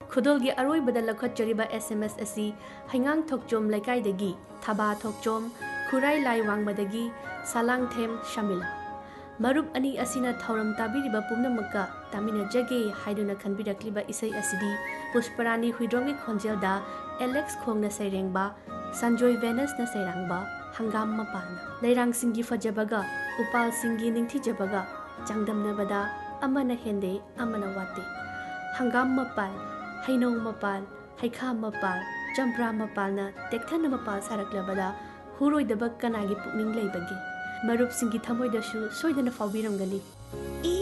खुदोलगी अरोइबदा लखटजरिबा SMS असी हैंगांग थोकचोम लेकाइदगी थाबा थोकचोम खुराई लाइवांगमदगी सालांगथेम शमिला मरुप अनि असिना थौरम ताबिरिबा पुमनमक्का तामिनजगे हाइदुना खनबिरक्लिबा इसै असिदी पुष्परानी हुइद्रोंगी खोंजेलदा एलेक्स खोंगना सैरेंगबा संजोय वेनसना सैरांगबा हंगाम मपाना लैरांग सिंगी फजबगा उपाल सिंगी निंगथिजबगा चांगदमनबदा अमना हेंदे अमना वाते हंगाम मपाल हैनौ मपाल हैखा मपाल चंप्रा मपालना तेक्थन मपाल सारक्लबदा हुरोइदबा कनागी पुकनिंग लैबगे मरुप सिंगी थमोइदसु सोइदना फाउबिरंगनी।